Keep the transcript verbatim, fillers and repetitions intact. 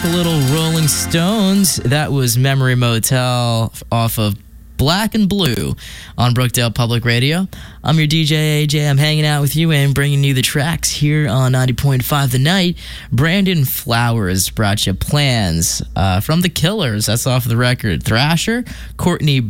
A little Rolling Stones. That was Memory Motel off of Black and Blue on Brookdale Public Radio. I'm your D J A J. I'm hanging out with you and bringing you the tracks here on ninety point five The Night. Brandon Flowers brought you Plans uh, from The Killers. That's off the record. Thrasher, Courtney